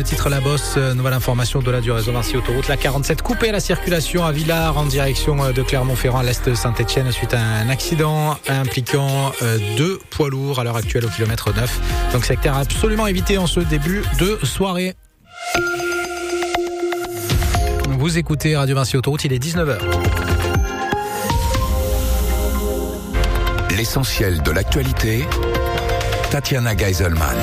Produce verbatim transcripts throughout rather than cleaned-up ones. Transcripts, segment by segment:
Le titre La Bosse, nouvelle information au-delà du réseau Vinci Autoroute. La quarante-sept coupée à la circulation à Villars en direction de Clermont-Ferrand à l'est de Saint-Etienne suite à un accident impliquant deux poids lourds à l'heure actuelle au kilomètre neuf. Donc secteur absolument évité en ce début de soirée. Vous écoutez Radio Vinci Autoroute, il est dix-neuf heures. L'essentiel de l'actualité, Tatiana Geiselman.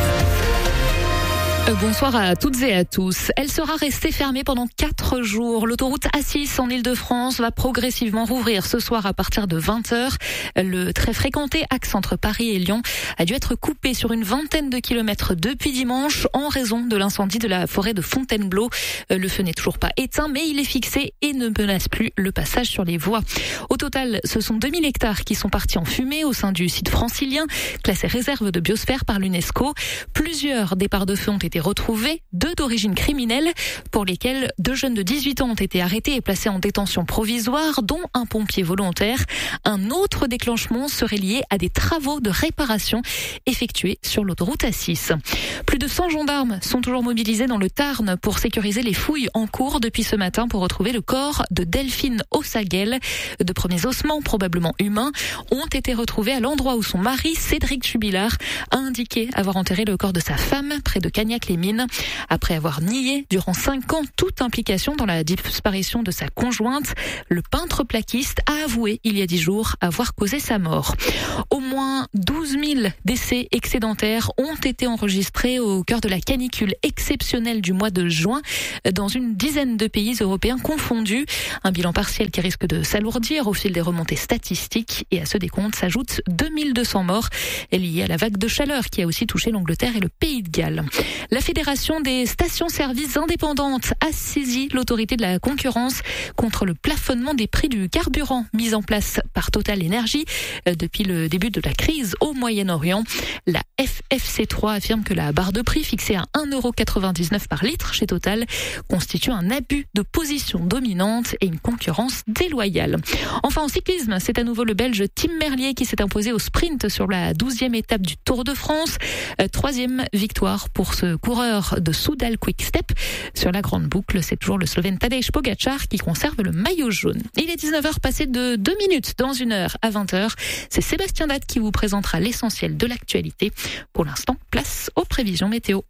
Bonsoir à toutes et à tous. Elle sera restée fermée pendant quatre jours. L'autoroute A six en Ile-de-France va progressivement rouvrir ce soir à partir de vingt heures. Le très fréquenté axe entre Paris et Lyon a dû être coupé sur une vingtaine de kilomètres depuis dimanche en raison de l'incendie de la forêt de Fontainebleau. Le feu n'est toujours pas éteint, mais il est fixé et ne menace plus le passage sur les voies. Au total, ce sont deux mille hectares qui sont partis en fumée au sein du site francilien, classé réserve de biosphère par l'UNESCO. Plusieurs départs de feu ont été retrouvés, deux d'origine criminelle, pour lesquels deux jeunes de dix-huit ans ont été arrêtés et placés en détention provisoire, dont un pompier volontaire. Un autre déclenchement serait lié à des travaux de réparation effectués sur l'autoroute A six. Plus de cent gendarmes sont toujours mobilisés dans le Tarn pour sécuriser les fouilles en cours depuis ce matin pour retrouver le corps de Delphine Ossaguel. De premiers ossements, probablement humains, ont été retrouvés à l'endroit où son mari, Cédric Jubilard, a indiqué avoir enterré le corps de sa femme près de Cagnac-les-Mines, après avoir nié durant cinq ans toute implication dans la disparition de sa conjointe. Le peintre plaquiste a avoué il y a dix jours avoir causé sa mort. Au moins douze mille décès excédentaires ont été enregistrés au cœur de la canicule exceptionnelle du mois de juin dans une dizaine de pays européens confondus. Un bilan partiel qui risque de s'alourdir au fil des remontées statistiques, et à ce décompte s'ajoutent deux mille deux cents morts liés à la vague de chaleur qui a aussi touché l'Angleterre et le Pays de Galles. La Fédération des stations-service indépendantes a saisi l'autorité de la concurrence contre le plafonnement des prix du carburant mis en place par Total Energy depuis le début de la crise au Moyen-Orient. La F F C trois affirme que la barre de prix fixée à un euro quatre-vingt-dix-neuf par litre chez Total constitue un abus de position dominante et une concurrence déloyale. Enfin, en cyclisme, c'est à nouveau le Belge Tim Merlier qui s'est imposé au sprint sur la douzième étape du Tour de France. Troisième victoire pour ce coureur de Soudal Quick Step. Sur la grande boucle, c'est toujours le Slovène Tadej Pogačar qui conserve le maillot jaune. Il est dix-neuf heures passé de deux minutes. Dans une heure à vingt heures, c'est Sébastien Date qui vous présentera l'essentiel de l'actualité. Pour l'instant, place aux prévisions météo.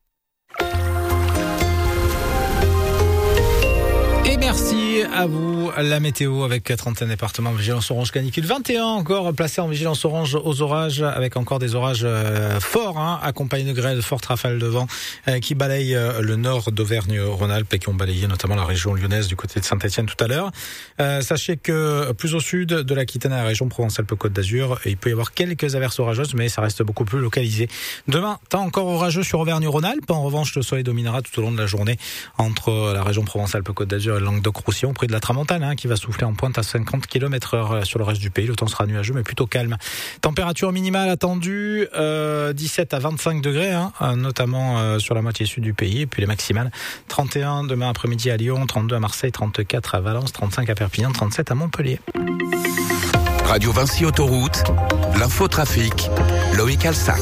Et merci à vous. La météo avec trente et un départements, vigilance orange canicule, vingt et un encore placés en vigilance orange aux orages, avec encore des orages euh, forts, hein, accompagnés de grêles, de fortes rafales de vent euh, qui balayent euh, le nord d'Auvergne-Rhône-Alpes et qui ont balayé notamment la région lyonnaise du côté de Saint-Etienne tout à l'heure. Euh, sachez que plus au sud de l'Aquitaine à la région Provence-Alpes-Côte d'Azur, il peut y avoir quelques averses orageuses, mais ça reste beaucoup plus localisé. Demain, temps encore orageux sur Auvergne-Rhône-Alpes. En revanche, le soleil dominera tout au long de la journée entre la région Provence-Alpes-Côte d'Azur et le Languedoc-Roussillon, près de la Tramontane, hein, qui va souffler en pointe à cinquante kilomètres heure sur le reste du pays. Le temps sera nuageux mais plutôt calme. Température minimale attendue euh, dix-sept à vingt-cinq degrés, hein, notamment euh, sur la moitié sud du pays. Et puis les maximales, trente et un demain après-midi à Lyon, trente-deux à Marseille, trente-quatre à Valence, trente-cinq à Perpignan, trente-sept à Montpellier. Radio Vinci Autoroute, l'infotrafic, Loïc Alsac.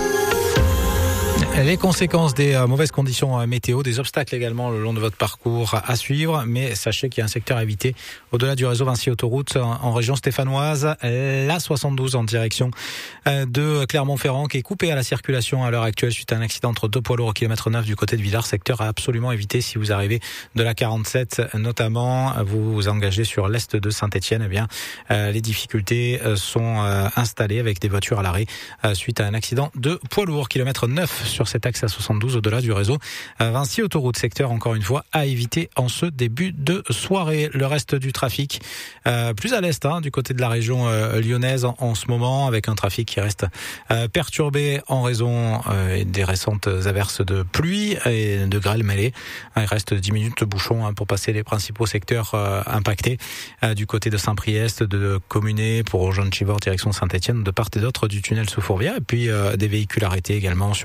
Les conséquences des euh, mauvaises conditions euh, météo, des obstacles également le long de votre parcours à suivre, mais sachez qu'il y a un secteur à éviter au-delà du réseau Vinci Autoroute en, en région stéphanoise, la soixante-douze en direction euh, de Clermont-Ferrand qui est coupée à la circulation à l'heure actuelle suite à un accident entre deux poids lourds au kilomètre neuf du côté de Villars. Secteur à absolument éviter si vous arrivez de la quarante-sept, notamment vous vous engagez sur l'est de Saint-Etienne. Eh bien, euh, les difficultés euh, sont euh, installées avec des voitures à l'arrêt euh, suite à un accident de poids lourd, kilomètre neuf sur cet axe à soixante-douze au-delà du réseau Vinci Autoroute. Secteur encore une fois à éviter en ce début de soirée. Le reste du trafic euh, plus à l'est, hein, du côté de la région euh, lyonnaise en, en ce moment, avec un trafic qui reste euh, perturbé en raison euh, des récentes averses de pluie et de grêle mêlée. Il reste dix minutes de bouchon, hein, pour passer les principaux secteurs euh, impactés euh, du côté de Saint-Priest, de Communé pour rejoindre Chivor direction Saint-Etienne, de part et d'autre du tunnel sous Fourvière, et puis euh, des véhicules arrêtés également sur la sept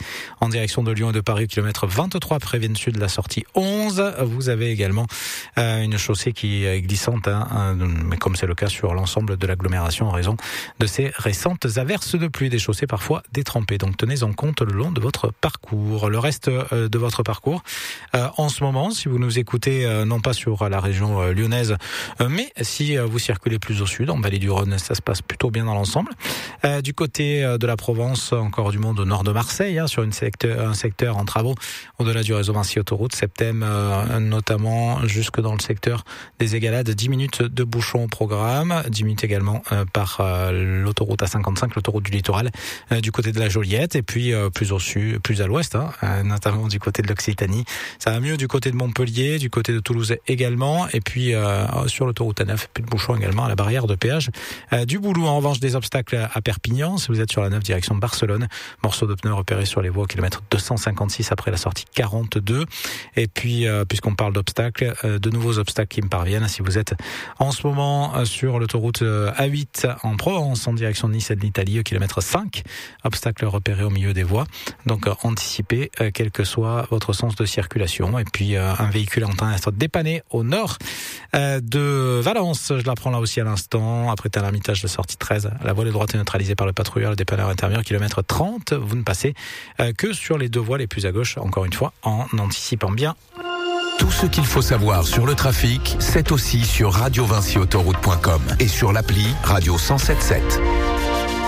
en direction de Lyon et de Paris, kilomètre vingt-trois, Prévienne Sud, la sortie onze. Vous avez également euh, une chaussée qui est glissante, hein, hein, mais comme c'est le cas sur l'ensemble de l'agglomération en raison de ces récentes averses de pluie, des chaussées parfois détrempées. Donc tenez en compte le long de votre parcours. Le reste euh, de votre parcours, euh, en ce moment, si vous nous écoutez, euh, non pas sur la région euh, lyonnaise, euh, mais si euh, vous circulez plus au sud, en Vallée du Rhône, ça se passe plutôt bien dans l'ensemble. Euh, du côté euh, de la Provence, encore du monde au nord de Marseille, hein, sur une secteur, un secteur en travaux au-delà du réseau Vinci Autoroute, Septem, euh, notamment jusque dans le secteur des Égalades, dix minutes de bouchon au programme, dix minutes également euh, par euh, l'autoroute A cinquante-cinq, l'autoroute du littoral, euh, du côté de la Joliette, et puis euh, plus au sud, plus à l'ouest, hein, euh, notamment du côté de l'Occitanie. Ça va mieux du côté de Montpellier, du côté de Toulouse également, et puis euh, sur l'autoroute A neuf, plus de bouchons également à la barrière de péage euh, du Boulou. En revanche, des obstacles à Perpignan, si vous êtes sur la neuf direction de Barcelone, morceau de pneu repéré sur les voies au kilomètre deux cent cinquante-six après la sortie quarante-deux. Et puis, euh, puisqu'on parle d'obstacles, euh, de nouveaux obstacles qui me parviennent, si vous êtes en ce moment euh, sur l'autoroute euh, A huit en Provence, en direction de Nice et de l'Italie, au kilomètre cinq, obstacles repérés au milieu des voies. Donc, euh, anticipez, euh, quel que soit votre sens de circulation. Et puis, euh, un véhicule en train d'être dépanné au nord euh, de Valence. Je l'apprends là aussi à l'instant. Après un ermitage de sortie treize, la voie de droite est neutralisée par le patrouilleur, le dépanneur intervient, kilomètre trente. Vous ne passez euh, que sur les deux voies les plus à gauche, encore une fois, en anticipant bien. Tout ce qu'il faut savoir sur le trafic, c'est aussi sur radio vinci autoroute point com et sur l'appli Radio cent sept sept.